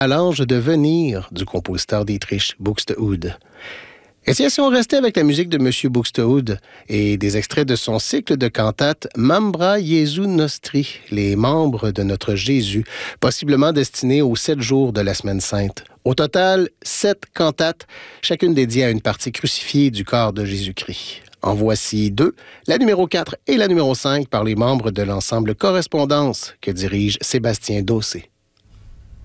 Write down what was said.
à l'ange de venir du compositeur Dietrich Buxtehude. Et tiens, si on restait avec la musique de M. Buxtehude et des extraits de son cycle de cantates Membra Jesu Nostri, les membres de notre Jésus, possiblement destinés aux 7 jours de la Semaine Sainte. Au total, 7 cantates, chacune dédiée à une partie crucifiée du corps de Jésus-Christ. En voici 2, la numéro 4 et la numéro 5 par les membres de l'ensemble Correspondance que dirige Sébastien Dossé.